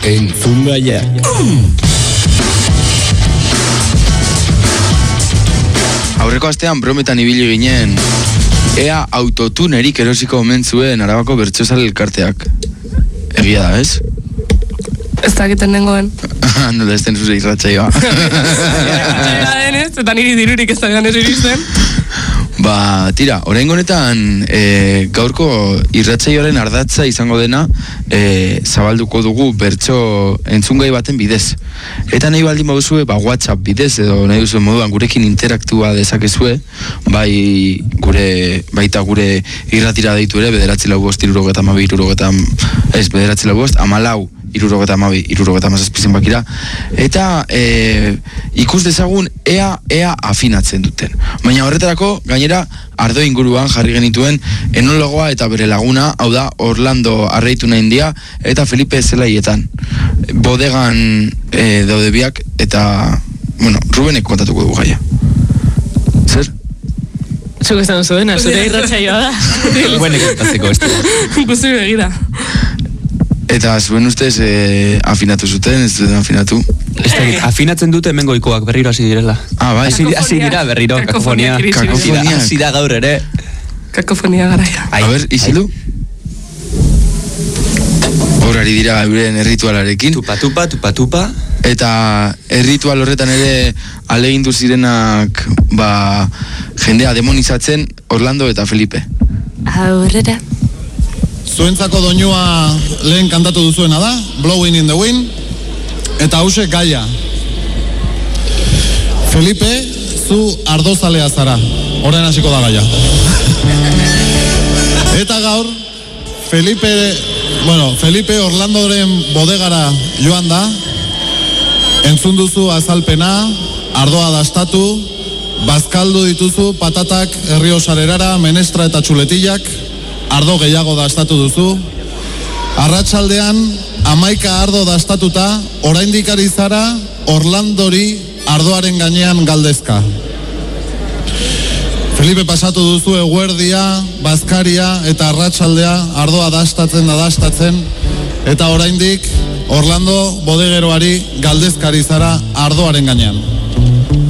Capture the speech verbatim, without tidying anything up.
Entzungaia. Aurreko astean brometan ibili ginen ea autotunerik erosiko omen zuen Arabako bertsozale elkarteak. Egia da, ez? Ez dakiten nengoen. Nola ez den zure irratsaioa. Irratsaioa denez, eta niri dirurik ez da ganez iristen. Ba, tira, oraingo honetan e, gaurko irratsaioaren ardatza izango dena e, zabalduko dugu bertso entzungai baten bidez. Eta nahi baldin baduzue, ba, WhatsApp bidez edo nahi duzuen moduan gurekin interaktua dezakezue, bai gure, baita gure irratira deitu ere, bederatzi lau bost, irurogeta amabi, irurogeta, ez, bederatzi lau bost, amalau, irurogeta amabi, irurogeta amazazpizien bakira, eta e, ikus dezagun ea, ea afinatzen duten. Baina horretarako, gainera, ardo inguruan jarri genituen enologoa eta bere laguna, hau da, Orlando Arreitu Naindia eta Felipe Zelaietan. Bodegan e, daude biak, eta, bueno, Rubenek kontatuko dugu gaia. Zer? Zuk esan zuen, zure irratsaioa da. Rubenek kontatzeko ez du. Guzti begira. Eta zuen ustez e, afinatu zuten, ez duten afinatu? Ez da, afinatzen dute hemen goikoak berriro hasi direla. Ah, bai. Hasi, hasi dira berriro, kakofonia. Kakofonia. Hasi da gaur ere. Kakofonia garaia. A ber, izilu? Horari dira euren erritualarekin. Tupa, tupa, tupa, tupa. Eta erritual horretan ere alegindu zirenak ba, jendea demonizatzen Orlando eta Felipe. Aurrera. Zuentzako doinua lehen kantatu duzuena da, Blowing in the Wind, eta hause gaia. Felipe, zu ardozalea zara, orain hasiko da gaia. Eta gaur, Felipe, bueno, Felipe Orlandoren bodegara joan da, entzun duzu azalpena, ardoa dastatu, bazkaldu dituzu patatak Errioxarerara, menestra eta txuletillak, ardo gehiago dastatu duzu. Arratsaldean hamaika ardo dastatuta, oraindik ari zara Orlandori ardoaren gainean galdezka. Felipe pasatu duzu eguerdia, bazkaria eta arratsaldea ardoa dastatzen da dastatzen, eta oraindik Orlando bodegeroari galdezkari zara ardoaren gainean.